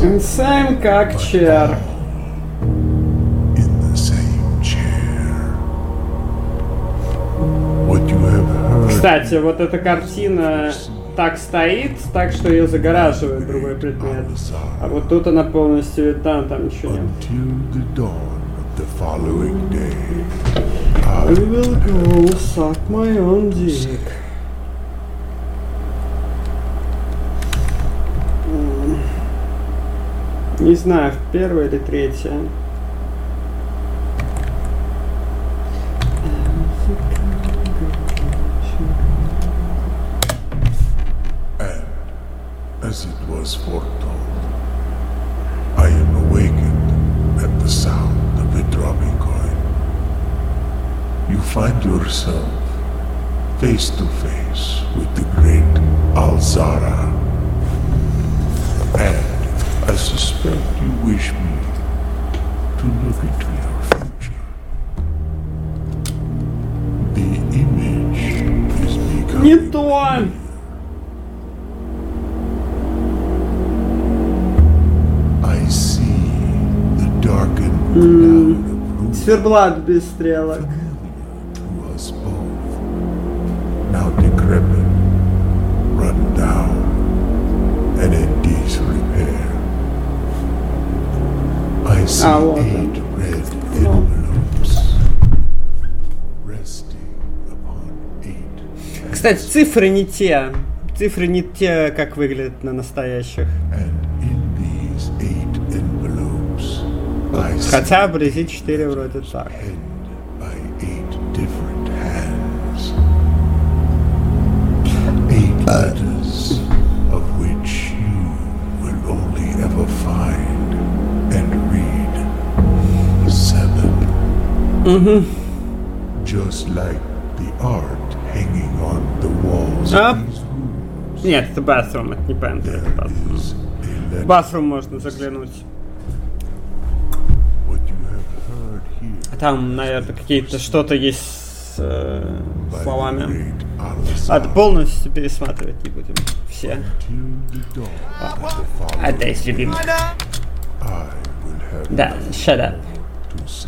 Сэм как чер. in the same chair. What you have heard Кстати, вот эта картина так стоит, так что ее загораживает другой предмет. А вот тут она полностью видна, там ничего нет. until the dawn of the following day. I will go suck my own dick. Не знаю, первая или третья. And as it was foretold, I am awakened at the sound of a dropping coin. You find yourself face to face with the great Alzara. And I suspect you wish me to look into your future. The image is Не becoming то! I see the darkened cloud of ruin Циферблат без стрелок. to us both. Now decrepit, run down, and in disrepair. I see вот он. 8 red envelopes resting upon 8 Кстати, цифры не те. Цифры не те, как выглядят на настоящих. and in these 8 envelopes I see Хотя вблизи 4 вроде так. penned by 8 different hands. 8 letters of which you will only ever find and read 7. Just like the art hanging on the walls Up. of these rooms. Нет, это bathroom, это не pantry, это There bathroom. is a letter. В bathroom можно заглянуть. What you have heard here Там, наверное, какие-то что-то есть с by the словами. great А Al-Azhar полностью пересматривать не будем. Все. till the dawn of the А following да, есть любимый. I will have Да, shut up. to say.